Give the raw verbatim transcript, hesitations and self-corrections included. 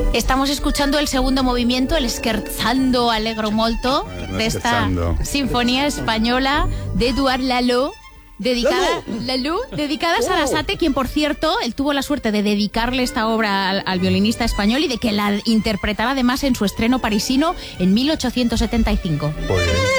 Estamos escuchando el segundo movimiento, el Scherzando Allegro Molto, Bueno, de esta scherzando. sinfonía española de Eduard Lalo, dedicada, Lalo, dedicada a Sarasate, quien, por cierto, él tuvo la suerte de dedicarle esta obra al, al violinista español y de que la interpretara además en su estreno parisino en mil ochocientos setenta y cinco. Pues bien.